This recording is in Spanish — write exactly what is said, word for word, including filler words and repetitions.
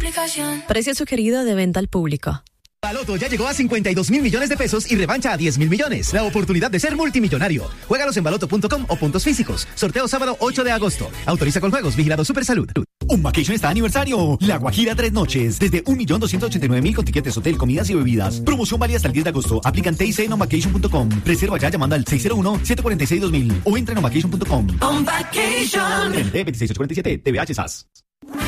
aplicación. Precio sugerido de venta al público. Baloto ya llegó a cincuenta y dos mil millones de pesos y revancha a diez mil millones. La oportunidad de ser multimillonario. Juégalos en baloto punto com o puntos físicos. Sorteo sábado ocho de agosto. Autoriza con juegos. Vigilado Supersalud. Un vacation está de aniversario. La Guajira tres noches. Desde un millón doscientos ochenta y nueve mil con tiquetes, hotel, comidas y bebidas. Promoción válida hasta el diez de agosto. Aplican T I C en on vacation punto com. Reserva ya llamando al seis cero uno, siete cuatro seis, dos mil o entra en on vacation punto com. On Vacation. T veintiséis ochocientos cuarenta y siete, T V H S A S.